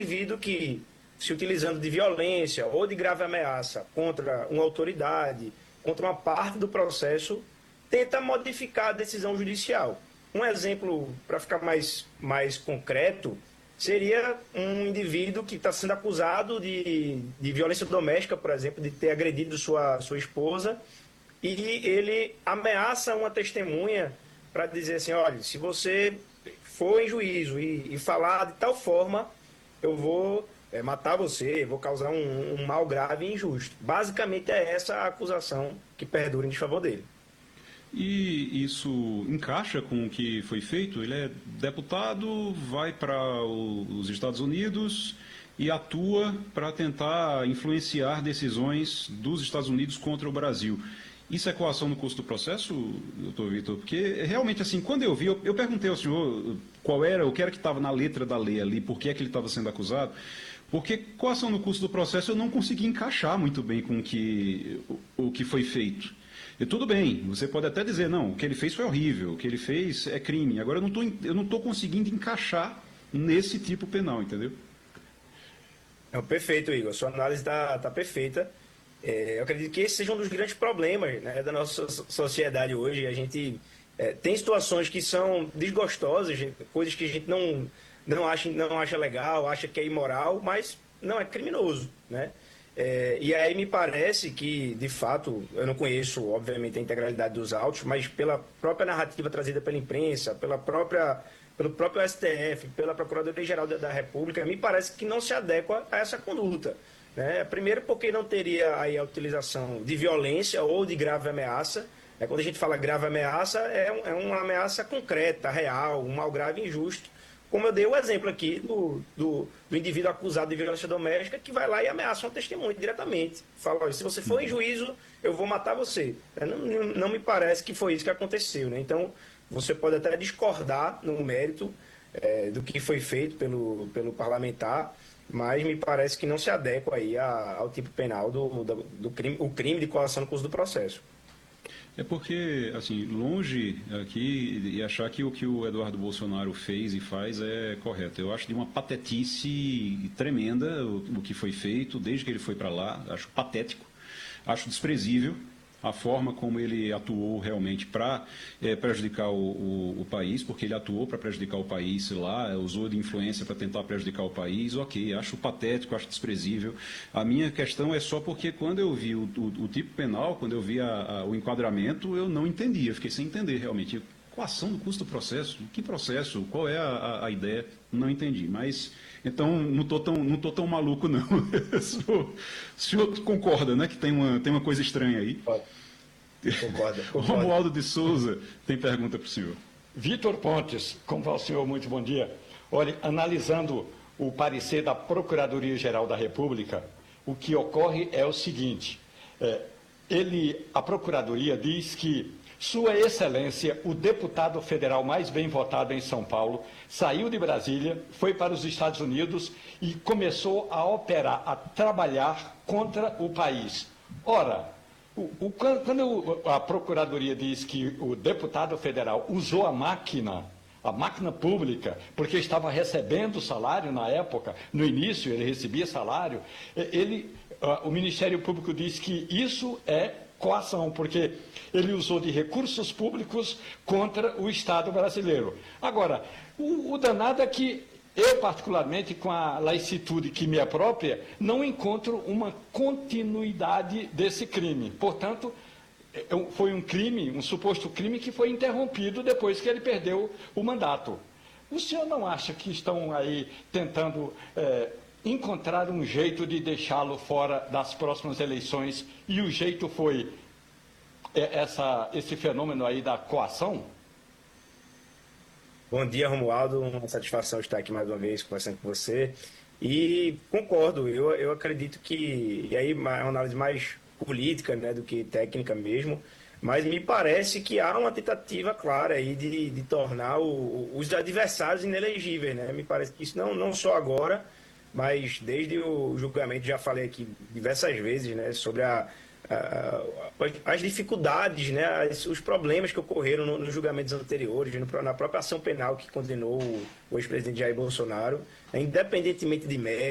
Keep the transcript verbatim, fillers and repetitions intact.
indivíduo que, se utilizando de violência ou de grave ameaça contra uma autoridade, contra uma parte do processo, tenta modificar a decisão judicial. Um exemplo, para ficar mais, mais concreto, seria um indivíduo que está sendo acusado de, de violência doméstica, por exemplo, de ter agredido sua, sua esposa, e ele ameaça uma testemunha para dizer assim, olha, se você for em juízo e, e falar de tal forma, eu vou é, matar você, vou causar um, um mal grave e injusto. Basicamente é essa a acusação que perdura em desfavor dele. E isso encaixa com o que foi feito? Ele é deputado, vai para os Estados Unidos e atua para tentar influenciar decisões dos Estados Unidos contra o Brasil. Isso é coação no curso do processo, doutor Vitor? Porque realmente, assim, quando eu vi, eu, eu perguntei ao senhor qual era, o que era que estava na letra da lei ali, por que é que ele estava sendo acusado, porque coação no curso do processo eu não consegui encaixar muito bem com o que, o, o que foi feito. E tudo bem, você pode até dizer, não, o que ele fez foi horrível, o que ele fez é crime. Agora eu não tô, eu não estou conseguindo encaixar nesse tipo penal, entendeu? É, perfeito, Igor. Sua análise está tá perfeita. É, eu acredito que esse seja um dos grandes problemas, né, da nossa sociedade hoje. A gente é, tem situações que são desgostosas, coisas que a gente não, não, acha, não acha legal, acha que é imoral, mas não é criminoso, né? É, e aí me parece que, de fato, eu não conheço, obviamente, a integralidade dos autos, mas pela própria narrativa trazida pela imprensa, pela própria, pelo próprio S T F, pela Procuradoria-Geral da, da República, me parece que não se adequa a essa conduta. Né? Primeiro porque não teria aí a utilização de violência ou de grave ameaça. É, quando a gente fala grave ameaça, é, um, é uma ameaça concreta, real, um mal grave e injusto. Como eu dei o exemplo aqui do, do, do indivíduo acusado de violência doméstica que vai lá e ameaça uma testemunha diretamente. Fala, olha, se você for em juízo, eu vou matar você. Não, não, não me parece que foi isso que aconteceu. Né? Então, você pode até discordar no mérito é, do que foi feito pelo, pelo parlamentar, mas me parece que não se adequa aí a, ao tipo penal do, do, do crime, o crime de coação no curso do processo. É porque, assim, longe aqui de achar que o que o Eduardo Bolsonaro fez e faz é correto. Eu acho de uma patetice tremenda o, o que foi feito desde que ele foi para lá. Acho patético, acho desprezível a forma como ele atuou realmente para é, prejudicar o, o, o país, porque ele atuou para prejudicar o país lá, usou de influência para tentar prejudicar o país, ok, acho patético, acho desprezível. A minha questão é só porque quando eu vi o, o, o tipo penal, quando eu vi a, a, o enquadramento, eu não entendia, fiquei sem entender realmente. Coação do custo do processo? Que processo? Qual é a, a, a ideia? Não entendi, mas... Então, não estou tão, não tô tão maluco, não. O senhor concorda, né, que tem uma, tem uma coisa estranha aí? Concordo. Romualdo de Souza tem pergunta para o senhor. Vitor Pontes, como vai o senhor? Muito bom dia. Olha, analisando o parecer da Procuradoria-Geral da República, o que ocorre é o seguinte, é, ele, a Procuradoria diz que Sua Excelência, o deputado federal mais bem votado em São Paulo, saiu de Brasília, foi para os Estados Unidos e começou a operar, a trabalhar contra o país. Ora, o, o, quando a Procuradoria diz que o deputado federal usou a máquina, a máquina pública, porque estava recebendo salário na época, no início ele recebia salário, ele, o Ministério Público diz que isso é coação, porque ele usou de recursos públicos contra o Estado brasileiro. Agora, o, o danado é que eu, particularmente, com a laicitude que me é própria, não encontro uma continuidade desse crime. Portanto, foi um crime, um suposto crime que foi interrompido depois que ele perdeu o mandato. O senhor não acha que estão aí tentando é, encontrar um jeito de deixá-lo fora das próximas eleições e o jeito foi essa, esse fenômeno aí da coação? Bom dia, Romualdo. Uma satisfação estar aqui mais uma vez conversando com você. E concordo, eu, eu acredito que, e aí é uma análise mais política, né, do que técnica mesmo, mas me parece que há uma tentativa clara aí de, de tornar o, os adversários inelegíveis, né? Me parece que isso não, não só agora, mas desde o julgamento, já falei aqui diversas vezes, né, sobre a, as dificuldades, né, as, os problemas que ocorreram no, nos julgamentos anteriores, no, na própria ação penal que condenou o, o ex-presidente Jair Bolsonaro, independentemente de mérito.